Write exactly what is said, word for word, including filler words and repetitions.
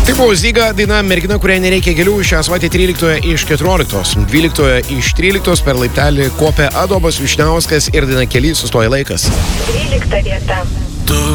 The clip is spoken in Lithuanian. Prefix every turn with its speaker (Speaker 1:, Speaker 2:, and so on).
Speaker 1: Tai buvo Zyga daina Mergina, kuriai nereikia gėlių, šią savaitę tryliktoje iš keturioliktos, dvyliktoje iš tryliktos per laiptelį kopė Adobas Vyšniauskas ir daina Kely sustoja laikas.
Speaker 2: dvylikta vieta.